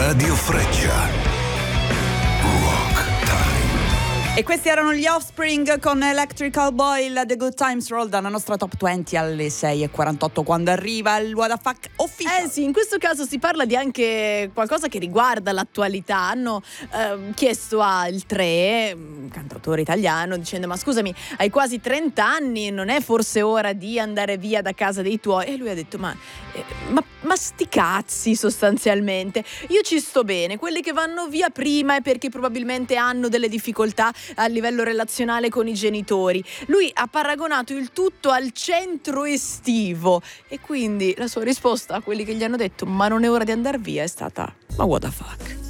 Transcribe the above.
Radio Freccia. E questi erano gli Offspring con Electrical Boy, The Good Times Roll, dalla nostra Top 20 alle 6:48, quando arriva il What the Fuck Official. Sì, in questo caso si parla di anche qualcosa che riguarda l'attualità. Hanno chiesto al Tre, cantautore italiano, dicendo: ma scusami, hai quasi 30 anni, non è forse ora di andare via da casa dei tuoi? E lui ha detto: ma sti cazzi, sostanzialmente, io ci sto bene, quelli che vanno via prima è perché probabilmente hanno delle difficoltà a livello relazionale con i genitori. Lui ha paragonato il tutto al centro estivo, e quindi la sua risposta a quelli che gli hanno detto: ma non è ora di andare via, è stata: ma what the fuck.